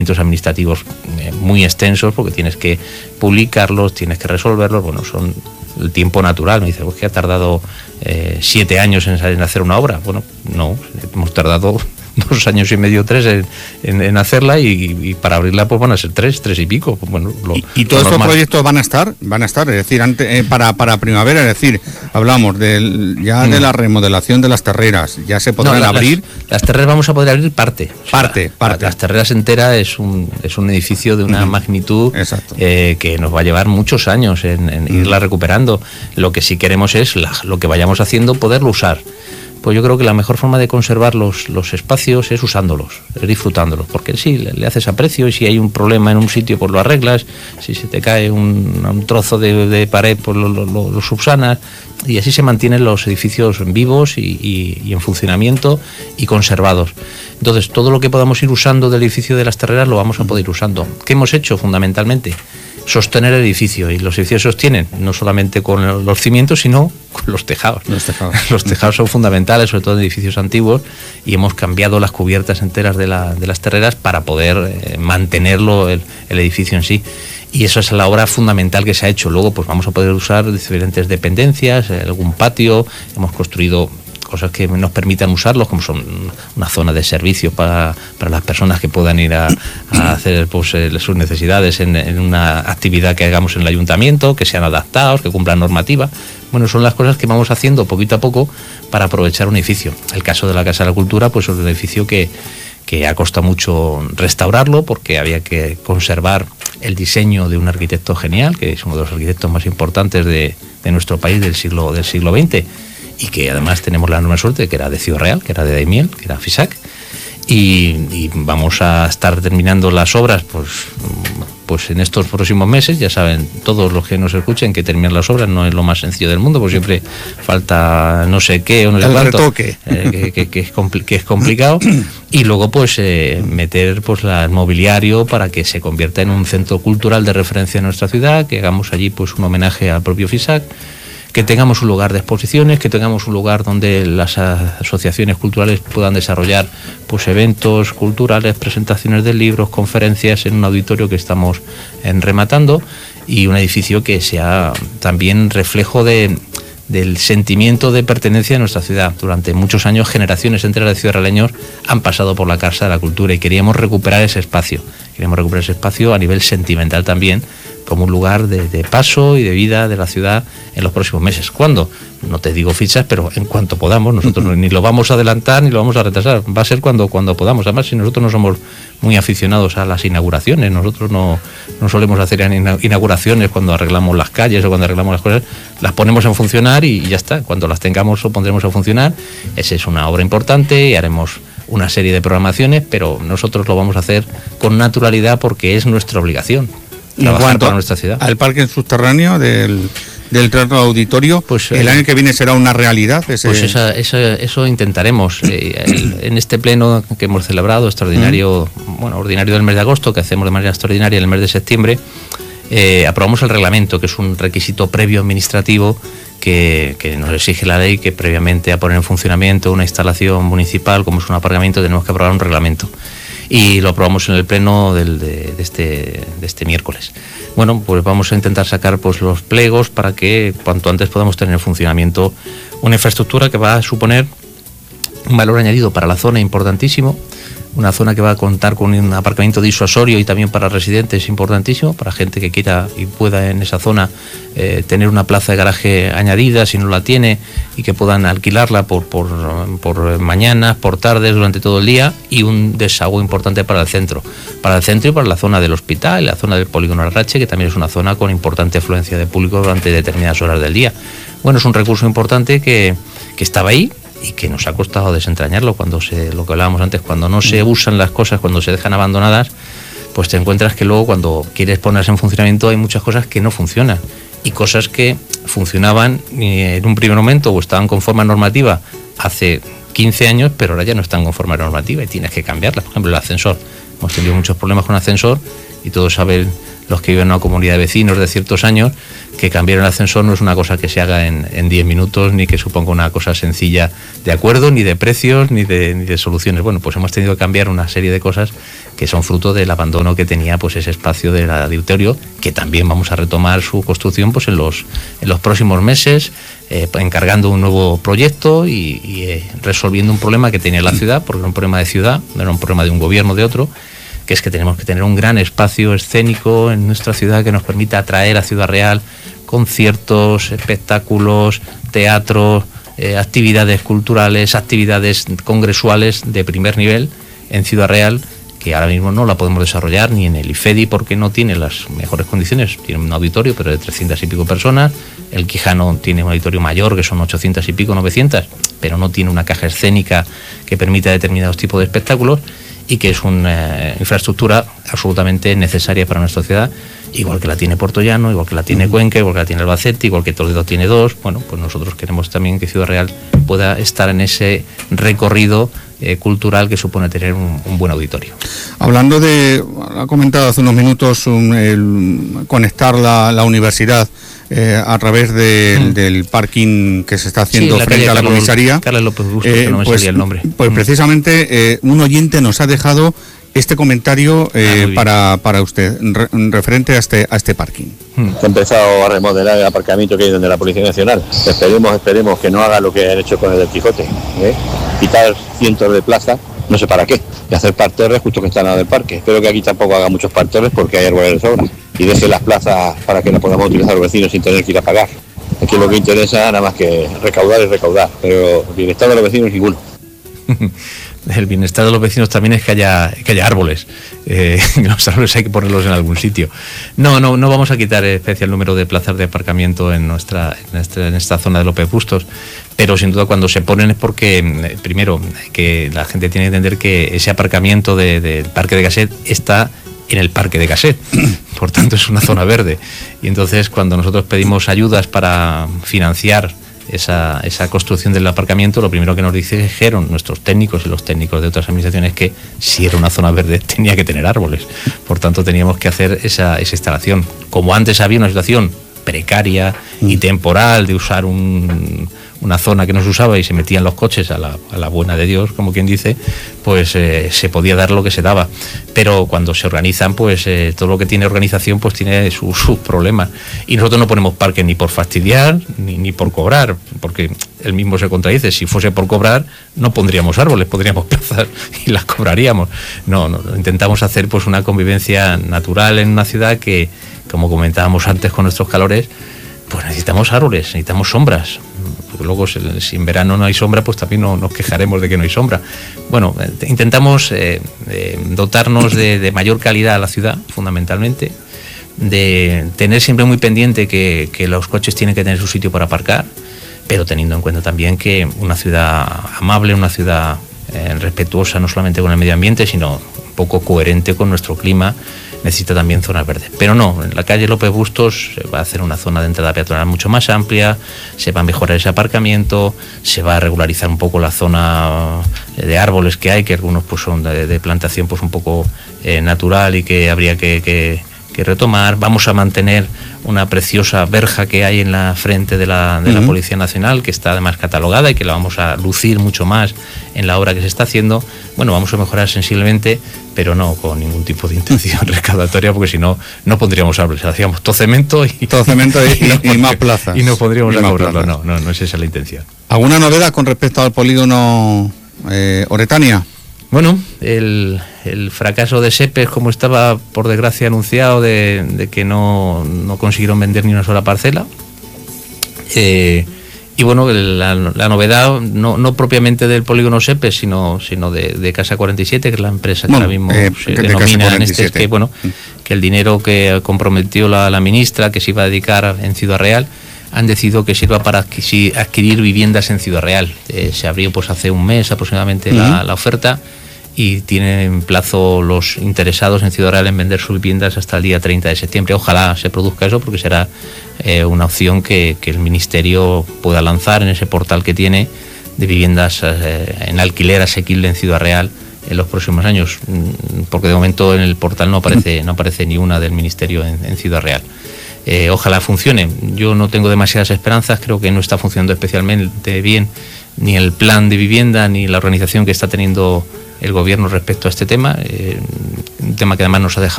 administrativos muy extensos, porque tienes que publicarlos, tienes que resolverlos, bueno, son el tiempo natural. Me dice, pues que ha tardado 7 años en hacer una obra. Bueno, no, hemos tardado 2 años y medio, 3 en hacerla, y para abrirla pues van a ser 3 y pico. Bueno, ¿Y todos estos proyectos van a estar, es decir, para primavera, es decir, hablamos de la remodelación de las terreras, ya se podrán abrir. Las terreras vamos a poder abrir parte. Parte. Las terreras enteras es un edificio de una magnitud que nos va a llevar muchos años en irla recuperando. Lo que sí queremos es lo que vayamos haciendo, poderlo usar. Pues yo creo que la mejor forma de conservar los espacios es usándolos, es disfrutándolos, porque sí, le haces aprecio, y si hay un problema en un sitio pues lo arreglas, si se te cae un trozo de pared pues lo subsanas, y así se mantienen los edificios vivos y en funcionamiento y conservados. Entonces todo lo que podamos ir usando del edificio de las terreras lo vamos a poder ir usando. ¿Qué hemos hecho fundamentalmente? Sostener el edificio, y los edificios se sostienen no solamente con los cimientos, sino con los tejados. Los tejados son fundamentales, sobre todo en edificios antiguos, y hemos cambiado las cubiertas enteras de las terreras para poder mantenerlo el edificio en sí. Y eso es la obra fundamental que se ha hecho. Luego pues vamos a poder usar diferentes dependencias, algún patio, hemos construido cosas que nos permitan usarlos, como son una zona de servicio para las personas que puedan ir a hacer pues sus necesidades en una actividad que hagamos en el ayuntamiento, que sean adaptados, que cumplan normativa. Bueno, son las cosas que vamos haciendo poquito a poco para aprovechar un edificio. El caso de la Casa de la Cultura pues es un edificio que ha costado mucho restaurarlo, porque había que conservar el diseño de un arquitecto genial, que es uno de los arquitectos más importantes de nuestro país del siglo XX, y que además tenemos la enorme suerte de que era de Ciudad Real, que era de Daimiel, que era FISAC, y vamos a estar terminando las obras pues en estos próximos meses. Ya saben todos los que nos escuchen que terminar las obras no es lo más sencillo del mundo, pues siempre falta no sé qué o no sé cuánto, retoque. Que es complicado, y luego pues meter pues el mobiliario para que se convierta en un centro cultural de referencia en nuestra ciudad, que hagamos allí pues un homenaje al propio FISAC, que tengamos un lugar de exposiciones, que tengamos un lugar donde las asociaciones culturales puedan desarrollar pues eventos culturales, presentaciones de libros, conferencias, en un auditorio que estamos rematando, y un edificio que sea también reflejo del sentimiento de pertenencia a nuestra ciudad. Durante muchos años generaciones enteras de ciudadanos han pasado por la Casa de la Cultura, y queríamos recuperar ese espacio. Queremos recuperar ese espacio a nivel sentimental también, como un lugar de paso y de vida de la ciudad en los próximos meses. ¿Cuándo? No te digo fechas, pero en cuanto podamos. Nosotros ni lo vamos a adelantar ni lo vamos a retrasar. Va a ser cuando podamos. Además, si nosotros no somos muy aficionados a las inauguraciones, nosotros no solemos hacer inauguraciones cuando arreglamos las calles o cuando arreglamos las cosas, las ponemos en funcionar y ya está. Cuando las tengamos lo pondremos a funcionar. Esa es una obra importante y haremos una serie de programaciones, pero nosotros lo vamos a hacer con naturalidad, porque es nuestra obligación trabajar para nuestra ciudad. Al parque subterráneo del Teatro Auditorio, pues el año que viene será una realidad. Pues eso intentaremos. En este pleno que hemos celebrado, extraordinario, ordinario del mes de agosto, que hacemos de manera extraordinaria en el mes de septiembre, aprobamos el reglamento, que es un requisito previo administrativo que nos exige la ley, que previamente a poner en funcionamiento una instalación municipal como es un aparcamiento tenemos que aprobar un reglamento. Y lo aprobamos en el pleno de este miércoles. Bueno, pues vamos a intentar sacar pues los plegos para que cuanto antes podamos tener en funcionamiento una infraestructura que va a suponer un valor añadido para la zona importantísimo, una zona que va a contar con un aparcamiento disuasorio y también para residentes importantísimo, para gente que quiera y pueda en esa zona tener una plaza de garaje añadida si no la tiene, y que puedan alquilarla por mañanas, por tardes, durante todo el día, y un desahogo importante para el centro y para la zona del hospital y la zona del polígono Arrache, que también es una zona con importante afluencia de público durante determinadas horas del día. Bueno, es un recurso importante que estaba ahí y que nos ha costado desentrañarlo. Lo que hablábamos antes, cuando no se usan las cosas, cuando se dejan abandonadas, pues te encuentras que luego cuando quieres ponerse en funcionamiento hay muchas cosas que no funcionan, y cosas que funcionaban en un primer momento o estaban conforme a normativa hace 15 años, pero ahora ya no están conforme a normativa y tienes que cambiarlas. Por ejemplo, el ascensor. Hemos tenido muchos problemas con el ascensor, y todos saben, los que viven en una comunidad de vecinos de ciertos años, que cambiar el ascensor no es una cosa que se haga en 10 minutos, ni que suponga una cosa sencilla de acuerdo, ni de precios, ni de soluciones. Bueno, pues hemos tenido que cambiar una serie de cosas que son fruto del abandono que tenía pues ese espacio del auditorio, que también vamos a retomar su construcción pues en los próximos meses, encargando un nuevo proyecto y resolviendo un problema que tenía la ciudad, porque era un problema de ciudad, no era un problema de un gobierno o de otro, que es que tenemos que tener un gran espacio escénico en nuestra ciudad que nos permita atraer a Ciudad Real conciertos, espectáculos, teatro, actividades culturales, actividades congresuales de primer nivel en Ciudad Real, que ahora mismo no la podemos desarrollar ni en el IFEDI porque no tiene las mejores condiciones. Tiene un auditorio, pero de 300 y pico personas. El Quijano tiene un auditorio mayor, que son 800 y pico, 900, pero no tiene una caja escénica que permita determinados tipos de espectáculos, y que es una infraestructura absolutamente necesaria para nuestra ciudad, igual que la tiene Puerto Llano, igual que la tiene Cuenca, igual que la tiene Albacete, igual que Toledo tiene 2. Bueno, pues nosotros queremos también que Ciudad Real pueda estar en ese recorrido cultural que supone tener un buen auditorio. Hablando ha comentado hace unos minutos el conectar la universidad a través del parking que se está haciendo frente a la comisaría. Carlos López Bustos, que no me salía el nombre. Pues precisamente un oyente nos ha dejado este comentario para usted, referente a este parking. Se ha empezado a remodelar el aparcamiento que hay donde la Policía Nacional. Esperemos que no haga lo que han hecho con el del Quijote, quitar cientos de plazas, no sé para qué, y hacer parterres justo que están al lado del parque. Espero que aquí tampoco haga muchos parterres porque hay árboles de sobra, y deje las plazas para que las podamos utilizar los vecinos sin tener que ir a pagar. Aquí lo que interesa nada más que recaudar y recaudar, pero el bienestar de los vecinos ninguno. El bienestar de los vecinos también es que haya árboles. Los árboles hay que ponerlos en algún sitio. No vamos a quitar especial número de plazas de aparcamiento en esta zona de López Bustos, pero sin duda cuando se ponen es porque, primero, que la gente tiene que entender que ese aparcamiento del Parque de Gasset está en el Parque de Gasset, por tanto es una zona verde, y entonces cuando nosotros pedimos ayudas para financiar esa construcción del aparcamiento, lo primero que nos dijeron nuestros técnicos y los técnicos de otras administraciones, que si era una zona verde tenía que tener árboles, por tanto teníamos que hacer esa instalación. Como antes había una situación precaria y temporal de usar una zona que no se usaba y se metían los coches a la buena de Dios, como quien dice, pues se podía dar lo que se daba. Pero cuando se organizan, pues todo lo que tiene organización pues tiene sus problemas. Y nosotros no ponemos parques ni por fastidiar ni por cobrar, porque él mismo se contradice. Si fuese por cobrar, no pondríamos árboles, pondríamos plazas y las cobraríamos. No, intentamos hacer pues una convivencia natural en una ciudad que, como comentábamos antes con nuestros calores, pues necesitamos árboles, necesitamos sombras. Porque luego, si en verano no hay sombra, pues también nos quejaremos de que no hay sombra. Bueno, intentamos dotarnos de mayor calidad a la ciudad, fundamentalmente, de tener siempre muy pendiente que los coches tienen que tener su sitio para aparcar, pero teniendo en cuenta también que una ciudad amable, una ciudad respetuosa no solamente con el medio ambiente, sino un poco coherente con nuestro clima, necesita también zonas verdes. Pero no, en la calle López Bustos se va a hacer una zona de entrada peatonal mucho más amplia, se va a mejorar ese aparcamiento, se va a regularizar un poco la zona de árboles que hay, que algunos pues son de plantación pues un poco natural y que habría que retomar. Vamos a mantener una preciosa verja que hay en la frente de la Policía Nacional, que está además catalogada y que la vamos a lucir mucho más en la obra que se está haciendo. Bueno, vamos a mejorar sensiblemente, pero no con ningún tipo de intención recaudatoria, porque si no, no pondríamos árboles, hacíamos todo cemento y más plazas. Y no podríamos cobrarlo, no es esa la intención. ¿Alguna novedad con respecto al polígono Oretania? Bueno, el fracaso de Sepes, como estaba por desgracia anunciado, de que no consiguieron vender ni una sola parcela. Y bueno, la novedad, no propiamente del polígono Sepes, sino de Casa 47, que es la empresa que ahora mismo se denomina en este, que el dinero que comprometió la ministra, que se iba a dedicar en Ciudad Real, han decidido que sirva para adquirir viviendas en Ciudad Real. Se abrió pues hace un mes aproximadamente la oferta, y tienen plazo los interesados en Ciudad Real en vender sus viviendas hasta el día 30 de septiembre. Ojalá se produzca eso, porque será una opción que el Ministerio pueda lanzar en ese portal que tiene de viviendas en alquiler asequible en Ciudad Real en los próximos años, porque de momento en el portal no aparece ni una del Ministerio en Ciudad Real. Ojalá funcione. Yo no tengo demasiadas esperanzas, creo que no está funcionando especialmente bien ni el plan de vivienda ni la organización que está teniendo el gobierno respecto a este tema, un tema que además nos ha dejado